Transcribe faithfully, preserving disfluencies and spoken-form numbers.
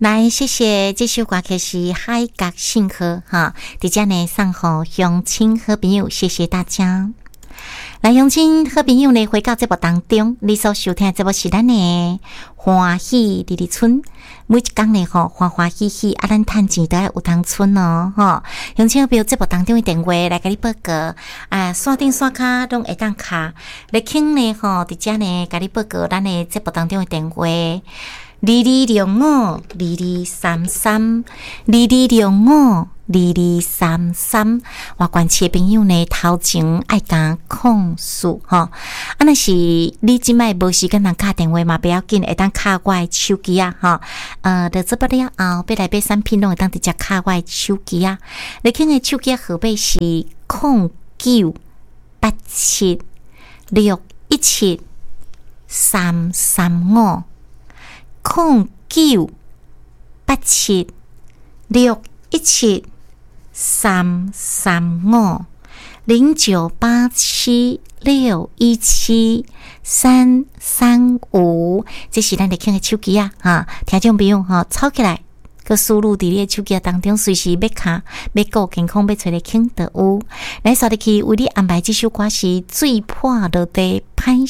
来，谢谢这首歌曲是海角信号哈，伫遮呢送互乡亲好朋友，谢谢大家。来，乡亲好朋友呢，回到节目当中，你所收听的节目是咱的欢喜里里村。每一天呢，吼欢欢喜喜，啊，咱趁钱都要有通存哦，吼。乡亲好朋友，节目当中的电话来甲你报告，啊，线顶线卡拢会当卡。来听呢，吼，伫遮呢，甲你报告咱的节目当中的电话。二二六五二二三三，二二六五二二三三，我关切朋友呢，头前爱甲控诉吼，啊，若是你即摆无时间通打电话嘛，不要紧，会当卡我的手机啊，吼，呃，到这边了后，要来买产品拢会当直接卡我的手机啊。你看的手机号码是零九八七六一七三三五。零九八七六一七三三五零九八七六一七三三五，这是咱的听的手机啊！哈，听众朋友哈，抄起来，个输入伫你的手机当中，随时要卡要顾健康要找的听得有。来，扫入去为你安排这首歌是最破落地歹